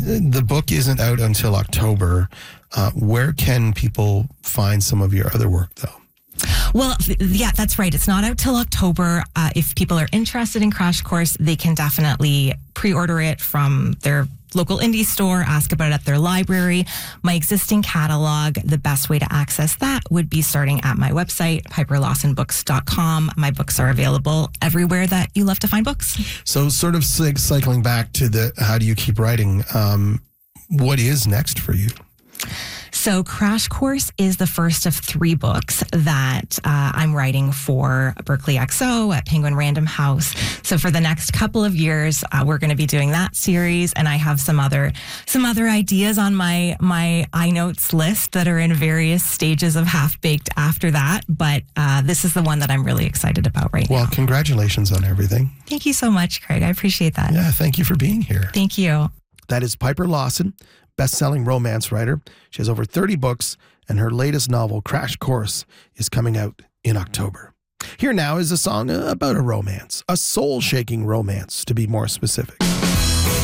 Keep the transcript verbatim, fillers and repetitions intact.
the book isn't out until October. Uh, where can people find some of your other work, though? Well, yeah, that's right. It's not out till October. Uh, if people are interested in Crash Course, they can definitely pre-order it from their local indie store, ask about it at their library. My existing catalog, the best way to access that would be starting at my website, piper lawson books dot com. My books are available everywhere that you love to find books. So sort of cycling back to the how do you keep writing, um, what is next for you? So Crash Course is the first of three books that uh, I'm writing for Berkeley X O at Penguin Random House. So for the next couple of years, uh, we're going to be doing that series, and I have some other some other ideas on my my iNotes list that are in various stages of half baked after that. But uh, this is the one that I'm really excited about right well, now. Well, congratulations on everything. Thank you so much, Craig. I appreciate that. Yeah, thank you for being here. Thank you. That is Piper Lawson, best-selling romance writer. She has over thirty books, and her latest novel, Crash Course, is coming out in October. Here now is a song about a romance, a soul-shaking romance, to be more specific.